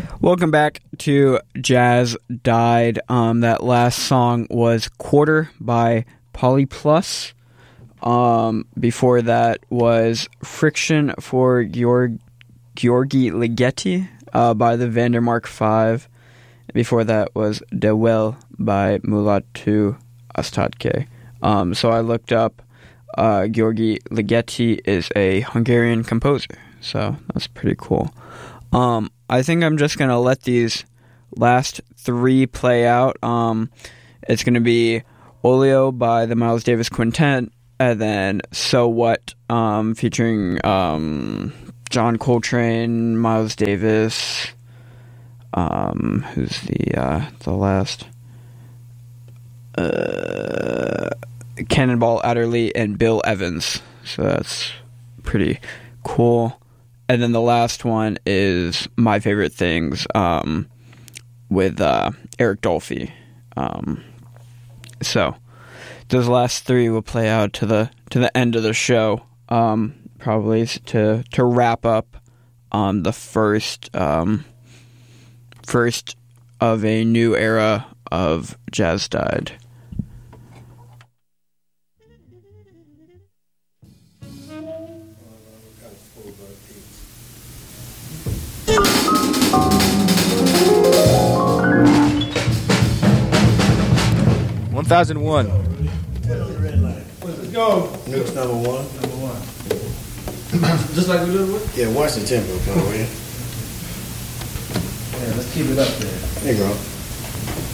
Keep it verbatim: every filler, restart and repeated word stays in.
Welcome back to Jazz Died. Um, that last song was Quarter by Polyplus. Um, before that was Friction for Georg- Georgi Ligeti uh, by the Vandermark five. Before that was De Well by Mulatu Astatke. Um, so I looked up uh, Georgi Ligeti is a Hungarian composer. So that's pretty cool. Um, I think I'm just going to let these last three play out. Um, it's going to be Oleo by the Miles Davis Quintet, and then So What, um, featuring um, John Coltrane, Miles Davis, um, who's the uh, the last? Uh, Cannonball Adderley and Bill Evans. So that's pretty cool. And then the last one is My Favorite Things um, with uh, Eric Dolphy. Um, so those last three will play out to the to the end of the show, um, probably to to wrap up on the first um, first of a new era of Jazz Died. one thousand one. Let's go. Mix number one. Number one. Just like we did with? Yeah, watch the tempo, come on, man. Yeah, let's keep it up there. There you go.